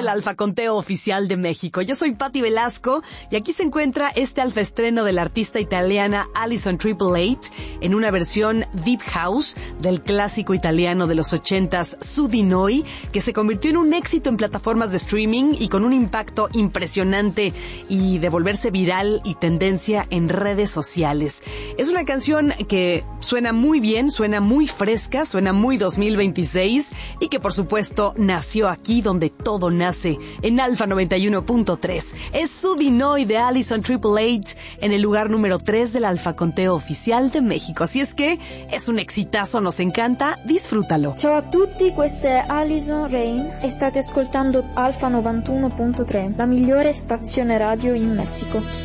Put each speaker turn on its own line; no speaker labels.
del Alfa Conteo Oficial de México. Yo soy Patti Velasco y aquí se encuentra este alfa estreno de la artista italiana Alison 888 en una versión Deep House del clásico italiano de los 80s Su di Noi, que se convirtió en un éxito en plataformas de streaming y con un impacto impresionante y de volverse viral y tendencia en redes sociales. Es una canción que suena muy bien, suena muy fresca, suena muy 2026 y que por supuesto nació aquí donde todo nace, en Alfa 91.3. Es Su di Noi de Alison 888 en el lugar número 3 del Alfa Conteo Oficial de México. Así es que es un exitazo, nos encanta, disfrútalo.
Ciao a tutti, questa è Alison Rain e state ascoltando Alfa 91.3, la migliore stazione radio in Messico.